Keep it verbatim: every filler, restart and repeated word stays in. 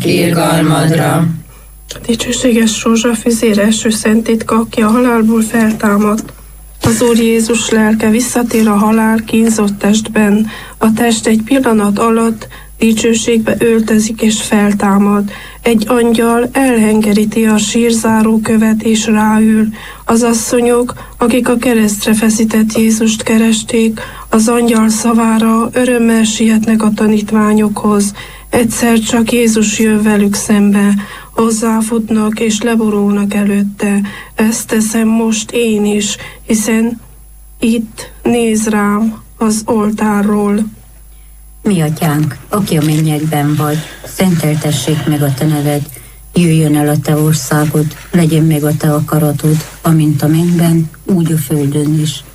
irgalmadra. Dicsőséges rózsafüzér első szent titka, aki a halálból feltámadt. Az Úr Jézus lelke visszatér a halál kínzott testben. A test egy pillanat alatt dicsőségbe öltözik és feltámad. Egy angyal elhengeríti a sírzáró követ és ráül. Az asszonyok, akik a keresztre feszített Jézust keresték, az angyal szavára örömmel sietnek a tanítványokhoz. Egyszer csak Jézus jön velük szembe, hozzáfutnak és leborulnak előtte. Ezt teszem most én is, hiszen itt néz rám az oltárról. Mi atyánk, aki a mennyekben vagy, szenteltessék meg a te neved, jöjjön el a te országod, legyen meg a te akaratod, amint a mennyben, úgy a földön is.